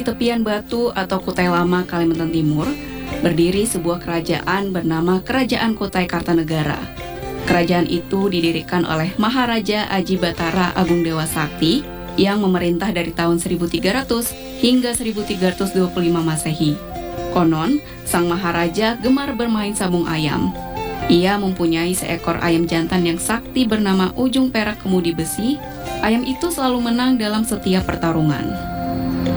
tepian Batu atau Kutai Lama, Kalimantan Timur, berdiri sebuah kerajaan bernama Kerajaan Kutai Kartanegara. Kerajaan itu didirikan oleh Maharaja Aji Batara Agung Dewa Sakti yang memerintah dari tahun 1300 hingga 1325 Masehi. Konon, sang Maharaja gemar bermain sabung ayam. Ia mempunyai seekor ayam jantan yang sakti bernama Ujung Perak Kemudi Besi. Ayam itu selalu menang dalam setiap pertarungan.